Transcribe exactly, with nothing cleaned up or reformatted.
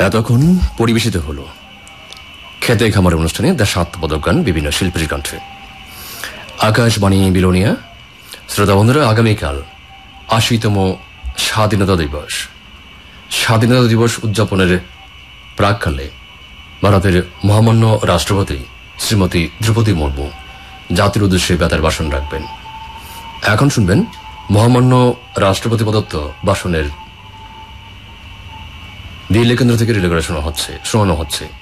এতক্ষণ পরিবেশিত হল খেতে খামার অনুষ্ঠানে দেশাত্মবোধক গান বিভিন্ন শিল্পীর কণ্ঠে। আকাশবাণী বিলোনিয়া। শ্রোতা বন্ধুরা, আগামীকাল আশিতম স্বাধীনতা দিবস। স্বাধীনতা দিবস উদযাপনের প্রাক্কালে ভারতের মহামান্য রাষ্ট্রপতি শ্রীমতী দ্রৌপদী মুর্মু জাতির উদ্দেশ্যে বেতার ভাষণ রাখবেন। এখন শুনবেন মহামান্য রাষ্ট্রপতি প্রদত্ত ভাষণের দিল্লি কেন্দ্র থেকে রিলে করে শোনা হচ্ছে শোনানো হচ্ছে